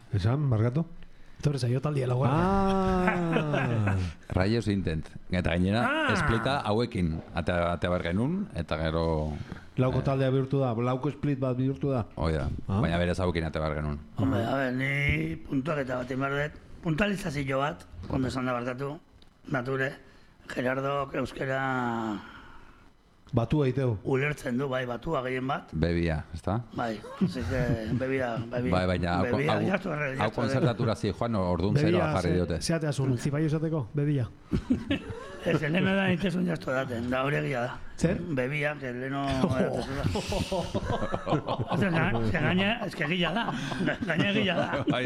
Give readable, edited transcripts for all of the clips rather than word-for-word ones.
Esan, markatu? Torre zaio taldia laugarren. Rayos Intent. Eta gainera, esplita hauekin ate bar genuen, eta gero... Lauko taldea bihurtu da, lauko split bat bihurtu da. Hoi da, baina berez hauekin ate bar genuen. Hombre, a ver, ni puntuak eta bat inbardet. Puntualizazio bat, ondo esan da barkatu, nature, Gerardok euskera... Batua iteu. Ulertzen du, bai, batua gehien bat. Bebia, ezta? Bai, así que bebia. Bai, baina hau konzertatura zi joan, orduan zero jarri diote. Zeatea zuen, zipaio esateko, bebia. Ez, leheno da nintezun jastu daten, da hori egia da. Zer? Bebia, que leheno... Gaina, ez que gila da. Gaina gila da.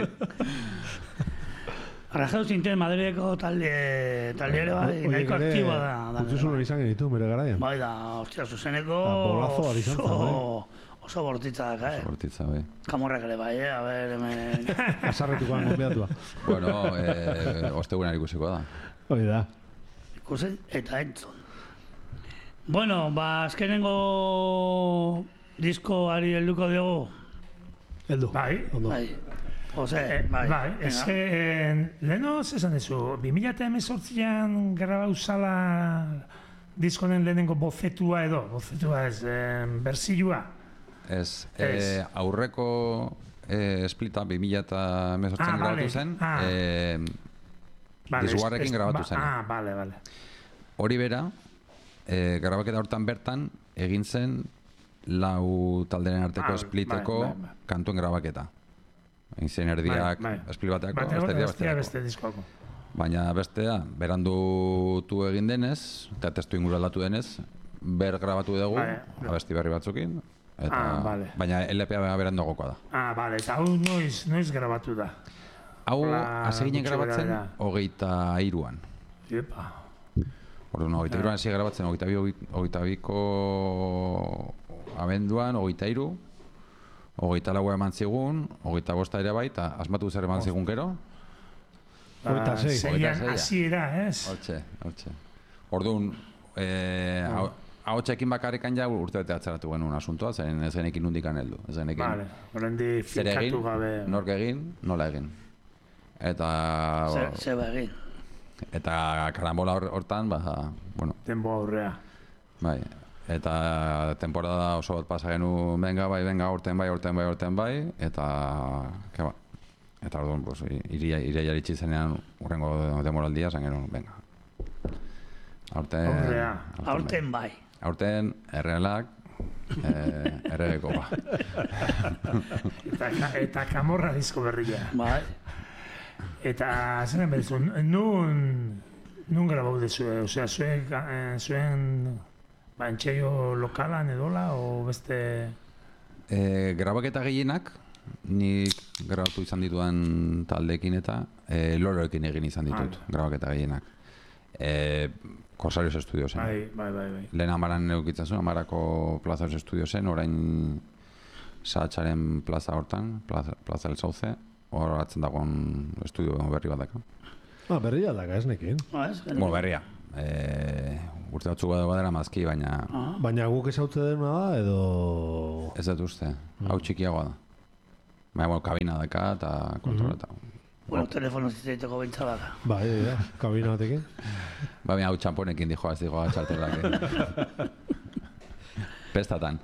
Arrajatu zinten Madrideko talde ere bai, nahiko aktiboa da. Utzuzun hori izan genitu, bere garaian. Bai da, ostia, zuzeneko bolazo hori izan zen, oso bortitza daka, Oso bortitza, bai. Kamorrak ere bai, a ber, hemen... Azarretukoan gombeatua. Bueno, ostegunan ikusiko da. Hoi da. Ikusen eta entzun. Bueno, azkenengo diskoari helduko diogu. Heldu. Bai. Bai. Bai, leheno, zesan ezu, 2018an grabauzala diskonen lehenengo bozetua ez, berzilua. Ez, aurreko esplita 2018an grabatu zen, Disuarrekin grabatu zen. Bale. Hori bera, grabaketa hortan bertan, egin zen lau talderen arteko espliteko kantuen grabaketa. Egin zen erdiak esplit bateako, bestea beste diskoako. Baina bestea, berandutu egin denez, eta testu inguru aldatu denez, grabatu dugu, abesti berri batzukin, baina LPA beranduagokoa da. Bale, eta hau noiz grabatu da? Hau, hasi ginen grabatzen, 23an. Epa. Orduan, 23an hasi grabatzen, 22ko abenduan, 23, 24 eman zigun, 25 ere bai, eta asmatu zer eman zigun kero. 26. Hasiera, ez? Hortxe. Orduan, ahotxekin bakarrikan ja urte bete atzeratu genuen asuntoa, zen ez genekin nundikan heldu. Vale, horrendi finkatu gabe. Nork egin, nola egin. Eta... Zeba egin. Eta karambola hortan, bueno... Tempo aurrea. Bai. Eta temporada oso bat pasa genu, venga, orten bai, eta orduan, pues, iria jaritsi zenean urrengo demoraldia, zen genuen, venga. Aurten bai. Aurten, errealak, erregeko ba. Eta kamorra disko berria. Bai. Eta, zenen behizu, nun grabau dezue, osea, zuen... Entxeio lokalan edola, o beste... Grabaketa gehienak, nik grabatu izan dituan taldeekin eta Loroekin egin izan ditut, grabaketa gehienak. Corsarios Estudio zen. Bai. Lehen Amaran eukitzen zuen, Amarako Plazas Estudio zen, orain Sahatxaren plaza hortan, Plaza del Sauce, hor atzen dagoen estudio berri bat daka. Berria daka, ez nekin. Berria. Urte batzuk badera mazki, baina... Baina guk ezautze dena da, edo... Ez dut uste, hau txikiagoa da. Baina, kabina daka eta kontroleta. Bueno, telefono zitzaiteko bentsa baka. Bai, kabina batekin. Baina hau txamponekin dijoa, ez dijoa txartelak. Pestatan.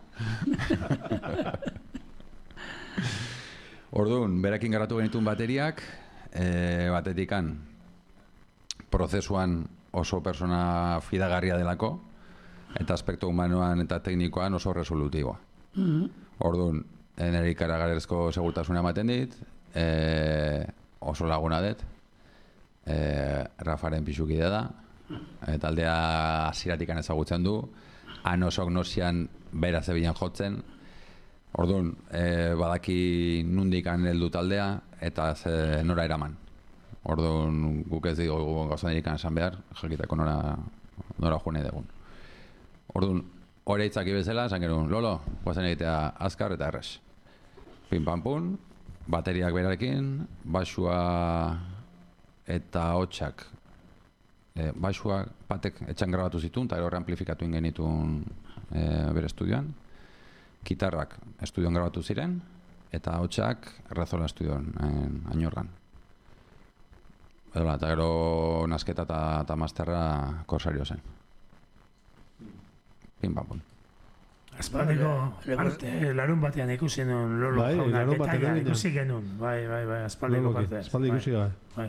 Orduan, berekin garatu genituen bateriak, batetikan, prozesuan oso persona fidagarria delako, eta aspektu humanoan eta teknikoan oso resolutiboa. Orduan, nire ikaragarrezko segurtasuna ematen dit, oso laguna dut, Rafaren pixukide da, taldea hasieratik ezagutzen du, han osok nosian bera zebilen jotzen, orduan, badaki nundikan heldu taldea, eta nora eraman. Orduan, guk ez dugu gauza nirikan esan behar, jakiteko nora joan nahi dugun. Orduan, hori hitzaki bezala, esan genuen, Lolo, guazen egitea azkar eta errez. Pin-pam-pun, bateriak berarekin, basua eta hotxak. Basua batek etxan grabatu zituen, eta horre amplifikatu genituen bere estudioan. Gitarrak estudioan grabatu ziren, eta hotxak Rezola Estudioan, Añorgan. Eta gero nasketa eta masterra Korsario zen. Pim pam pum. Aspaldiko parte, larun batean ikusi nuen Lolo Bai, jauna, larun batean detaila egiten. ikusi genuen. Bai, aspaldiko parte. Espaldi ikusi gabe. Bai.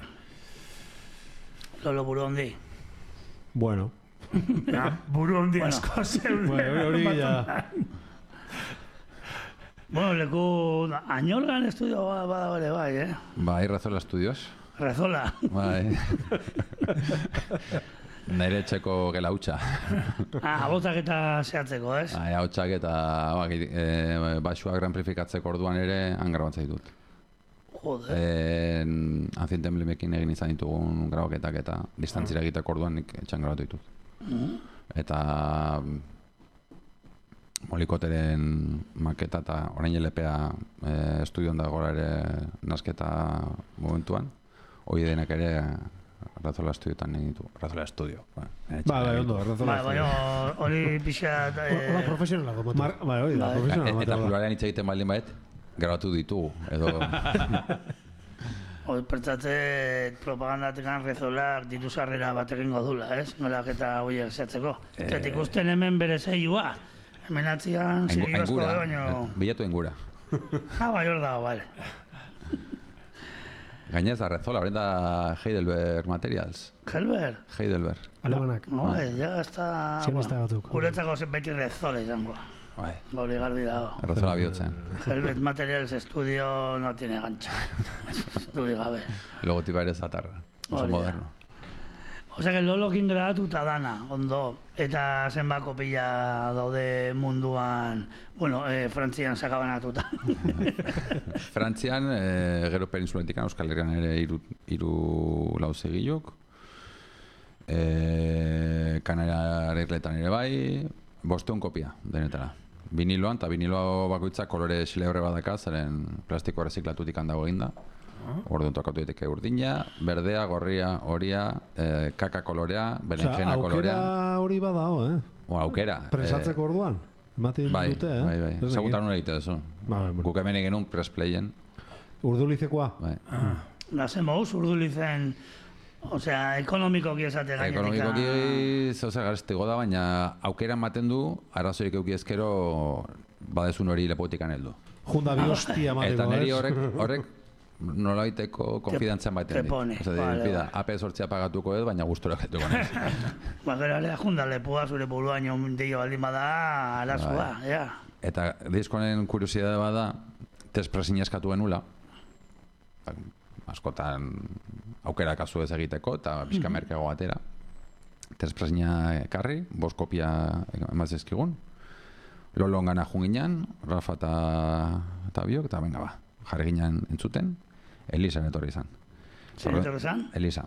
Lolo buru hondi. Bueno. Ja, buru hondi Bueno. asko zeuden. Bueno, hori ja. Bueno, leku Añorgan estudio bada ere bai, Bai, Rezola Estudios. Rezola. Bai. Nire etxeko gela hutsa. Abotak eta zehatzeko, ez? Bai, hotxak eta baxuak amplifikatzeko orduan ere han grabatzen ditut. Joder. Ancient Emblemekin egin izan ditugun grabaketak eta distantzira egiteko orduan nik etxan grabatu ditut. Eta Molikoteren maketa eta orain LPA estudioan dagoela ere nasketa momentuan. Hoi denak ere Rezola Estudioetan egin ditu. Rezola Estudio. Bai, ondo, Rezola. Bai, baina hori pixat... Hola, profesionalako motor. Bai, hori da, Bai. profesional. Eta pluralean hitz egiten baldin baet, grabatu ditugu. Edo Hori pertzatzet propagandatekan Rezolak ditu sarrera bat egingo dula, ez? Nolak eta horiek zehatzeko. Eta ikusten hemen bere zeilua. Hemen atzian zirigozko aingura, baino... bilatu aingura. Bai, hor dago, bale. Gainez da Rezola, horren da Heidelberg Materials. Helber? Heidelberg. Alemanak. No, ya está... Zien ez da batuk. Guretzako beti Rezola izango. Bai, Gauri garbi dago. Rezola bihotzen. Helbet Materials Estudio no tiene gancho. Duri gabe. Logotipa ere zatarra. Oso Hori da. moderno. Osea, que Lolokin grabatuta dana, ondo. Eta zenbako pila daude munduan, bueno, Frantzian sakabanatuta. Frantzian, gero peninsuletik Euskal Herrian ere hiru lauzegilok. Kanariar Irletan ere bai, 500 kopia denetara. Viniloan, eta vinilo bakoitzak kolore xilebre badaka, zeren plastiko reziklatutik handago eginda. Orduan tokatu daiteke urdina, berdea, gorria, horia, kaka kolorea, berenjena kolorea. Aukera hori badao, Aukera. Presatzeko orduan. Ematen Bai, dute, bai. Ez Zagutan hori egite duzu. Bai, bueno. Guk hemen egin pressplayen. Urdulizekoa. Bai. Nazen mouz, urdulizen, osea, ekonomikoki esate gainetik. Ekonomikoki zehose garestiko da, baina aukera ematen du, arrazorik euki ezkero badezun hori lepotikan heldu. Junda bi hostia Eta mateko, niri ez? horrek nolabaiteko konfidantzan baiten te dit. pone, Osa, vale, bida, AP sortzea pagatuko edo, baina gustora getuko naiz. Ba, gero alea junda lepua zure buruaino deio baldin bada, arazua, ja. Eta diskonen kuriosidade bada, tespresina eskatu genula, askotan aukera kasu ez egiteko, eta pixka merkeago batera. Tespresina ekarri, 5 kopia emazizkigun. Lolon gana junginan, Rafa eta biok, eta venga ba, jarri ginen entzuten, Elisa etorri izan. Zer etorri zan? Elisa.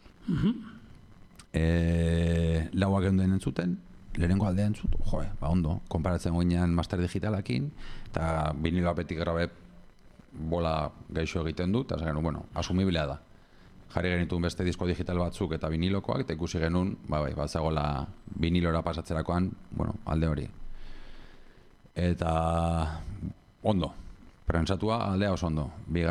Lauak egun entzuten, lehenengo aldea entzut, ba ondo, konparatzen goinean master digitalakin, eta vinilo apetik grabe bola gaixo egiten dut, eta genuen, bueno, asumiblea da. Jarri genituen beste disko digital batzuk eta vinilokoak, eta ikusi genuen, bat zagoela vinilora pasatzerakoan, bueno, alde hori. Eta ondo, prentsatua aldea oso ondo.